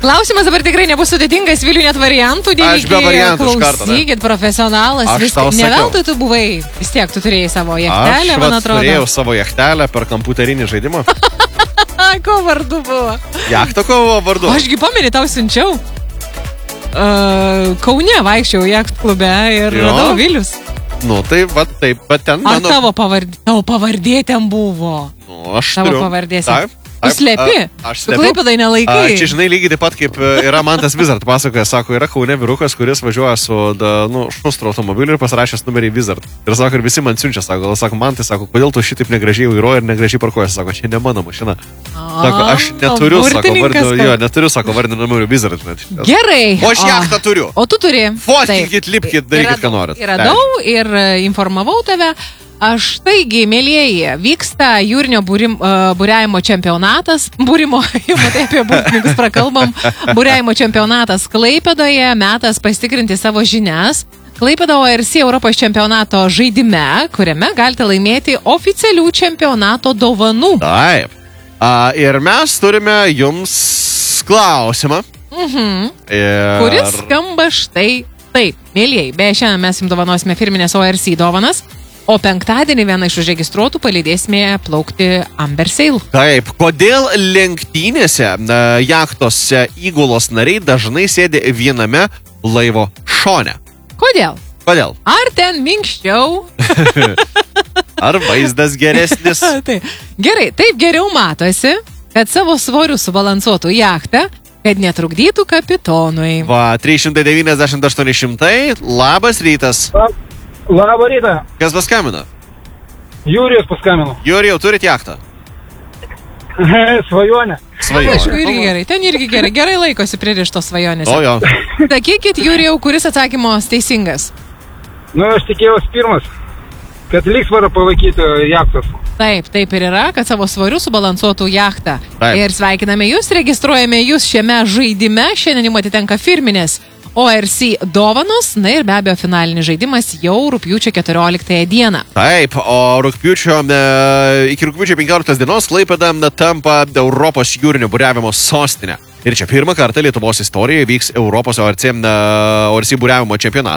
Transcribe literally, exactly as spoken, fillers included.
Klausimas dabar tikrai nebus sudėtingas, Vilių net variantų. Aš be variantų iš karto. Klausykit, profesionalas. Aš vis, tau sakiau. Ne veltui tu buvai. Vis tiek tu turėjai savo jachtelę, Aš man vat atrodo. turėjau savo jachtelę per kompiuterinį žaidimą. Ko vardu buvo? Jachto kovo vardu. Ašgi pameni, tau siunčiau. Uh, Kaune vaikščiau jacht klube ir Jo. radau Vilius. Nu, tai va, taip, bet ten Ar mano... tavo pavardė, tavo pavardė ten buvo? Nu, aš Tavo turiu. pavardės. Taip. Tu slepi? A- Aš Tu slepiu. Klaipėdai nelaikai? A, Čia, žinai, lygiai taip pat, kaip e, yra Mantas Wizard pasakoja, sako, yra Kaune vyrukas, kuris važiuoja su, da, nu, šnustro automobiliu ir pasirašęs numerį Wizard. Ir sako, ir visi man siunčia, sako, gal, sako, man tai sako, kodėl tu šitaip negražiai vairuoji ir negražiai parkuoji, sako, čia ne mano mašina. Sako, aš neturiu, sako, burtininkas vardinio, tau. jo, neturiu, sako, vardinio numerį Wizard. Net. Gerai. O aš jachtą turiu. O tu turi. Fotkinkit, Taip. lipkit, darykit, ką norit. Ir radau ir e, informavau tave. Aš taigi, mėlyjeji, vyksta jūrinio būrim, uh, būriavimo čempionatas, būrimo, jau matai apie būrininkus prakalbam, būriavimo čempionatas Klaipėdoje, metas pasitikrinti savo žinias. Klaipėda O R C Europos čempionato žaidime, kuriame galite laimėti oficialių čempionato dovanų. Taip. A, ir mes turime jums klausimą. Mhm. Ir... Kuris skamba štai taip. Mėlyjeji, beje, šiandien mes jums dovanosime firminės O R C dovanas. O penktadienį vieną iš užregistruotų palydėsime plaukti Amber Sail. Taip, kodėl lenktynėse na, jachtose įgulos nariai dažnai sėdi viename laivo šone? Kodėl? Kodėl? Ar ten minkščiau? Ar vaizdas geresnis? Tai, gerai, taip geriau matosi, kad savo svoriu subalansuotų jachtą, kad netrukdytų kapitonui. Va, trys šimtai devyniasdešimt aštuoni šimtai, labas rytas. Labą rytą. Kas paskambino? Jūrijus paskambino. Jūri, jau turit jachtą? Svajonė. Aišku, irgi gerai, ten irgi gerai, gerai laikosi pririštos svajonės. O jo. Sakykit, Jūrijau, kuris atsakymas teisingas? Nu, aš tikėjausi pirmas, kad lygsvarą palaikytų jachtas. Taip, taip ir yra, kad savo svoriu subalansuotų jachtą. Taip. Ir sveikiname jūs, registruojame jūs šiame žaidime, šiandien jums atitenka firminės O R C dovanos, na ir be abejo finalinis žaidimas jau rugpjūčio keturioliktąją dieną. Taip, o rugpjūčio, e, iki rugpjūčio penkioliktos dienos Klaipėda tampa Europos jūrinio buriavimo sostinė. Ir čia pirmą kartą Lietuvos istorijoje vyks Europos O R C, e, O R C buriavimo čempionatas.